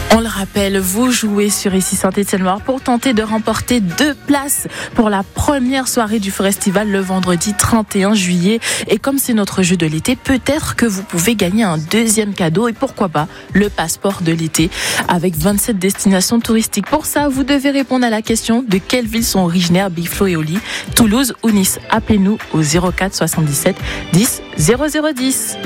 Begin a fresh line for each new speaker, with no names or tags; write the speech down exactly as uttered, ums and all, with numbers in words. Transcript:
On le rappelle, vous jouez sur Ici Saint-Étienne-Loire pour tenter de remporter deux places pour la première soirée du festival le vendredi trente et un juillet. Et comme c'est notre jeu de l'été, peut-être que vous pouvez gagner un deuxième cadeau et pourquoi pas le passeport de l'été avec vingt-sept destinations touristiques. Pour ça, vous devez répondre à la question: de quelle ville sont originaires Big Flo et Oli, Toulouse ou Nice? Appelez-nous au zéro quatre soixante-dix-sept dix zéro zéro dix.